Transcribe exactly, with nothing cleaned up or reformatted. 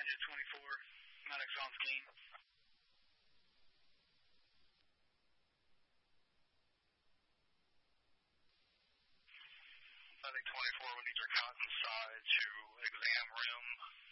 Unit twenty-four, medics on scene. Medic twenty-four, we need your cot inside to exam room